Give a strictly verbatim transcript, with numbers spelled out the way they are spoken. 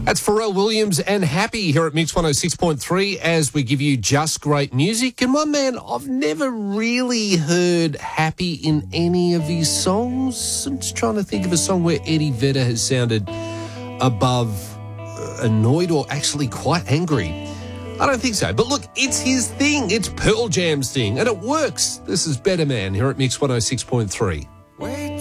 That's Pharrell Williams and Happy here at Mix one oh six point three as we give you just great music. And one man, I've never really heard Happy in any of his songs. I'm just trying to think of a song where Eddie Vedder has sounded above uh, annoyed or actually quite angry. I don't think so. But look, it's his thing. It's Pearl Jam's thing. And it works. This is Better Man here at Mix one oh six point three.